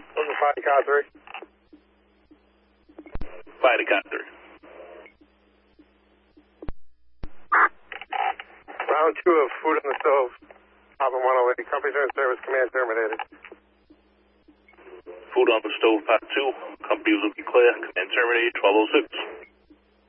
Looking 5 to car 3. 5 to car 3. Round 2 of food on the stove. Papa 108. Company turn service. Command terminated. Food on the stove, part 2. Company is looking clear. Command terminated, 1206.